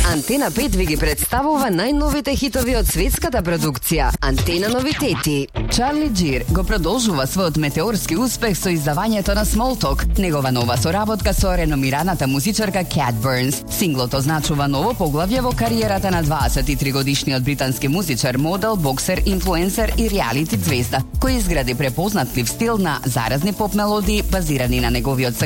Антена 5 ви ги представува најновите хитови од светската продукција Антена новитети. Чарли Джир го продолжува својот метеорски успех со издавањето на Small Talk, негова нова соработка со реномираната музичарка Cat Burns. Синглот означува ново поглавје во кариерата на 23-годишниот британски музичар, модел, боксер, инфлуенсер и реалити звезда, кој изгради препознатлив стил на заразни поп мелодии базирани на неговиот